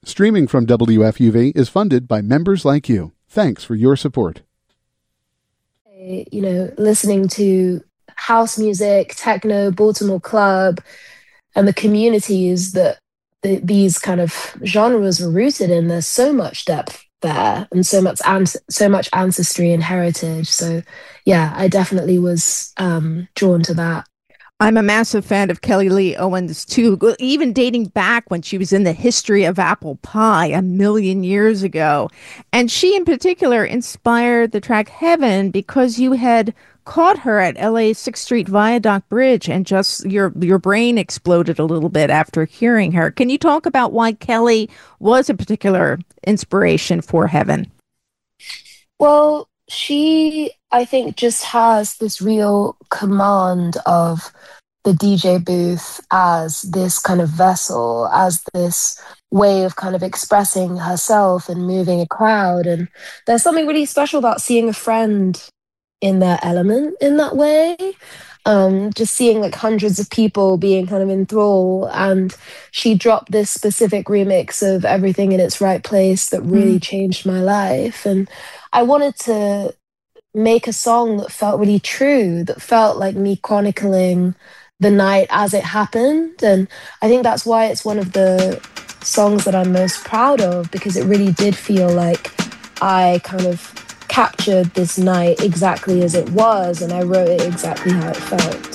Streaming from WFUV is funded by members like you. Thanks for your support. Listening to house music, techno, Baltimore club, and the communities that these kind of genres were rooted in, there's so much depth there and so much ancestry and heritage. So yeah, I definitely was drawn to that. I'm a massive fan of Kelly Lee Owens too, even dating back when she was in the History of Apple Pie a million years ago. And she in particular inspired the track Heaven because you had caught her at LA's 6th Street Viaduct Bridge and just your brain exploded a little bit after hearing her. Can you talk about why Kelly was a particular inspiration for Heaven? Well, she, I think, just has this real command of the DJ booth as this kind of vessel, as this way of kind of expressing herself and moving a crowd. And there's something really special about seeing a friend in their element in that way. Just seeing like hundreds of people being kind of in thrall, and she dropped this specific remix of Everything in Its Right Place that really changed my life. And I wanted to make a song that felt really true, that felt like me chronicling the night as it happened. And I think that's why it's one of the songs that I'm most proud of, because it really did feel like I kind of captured this night exactly as it was, and I wrote it exactly how it felt.